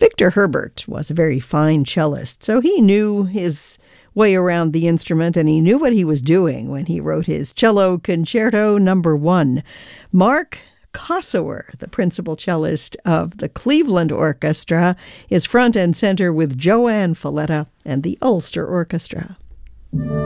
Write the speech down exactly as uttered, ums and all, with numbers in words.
Victor Herbert was a very fine cellist, so he knew his way around the instrument, and he knew what he was doing when he wrote his Cello Concerto Number One. Mark Kossower, the principal cellist of the Cleveland Orchestra, is front and center with Joanne Falletta and the Ulster Orchestra.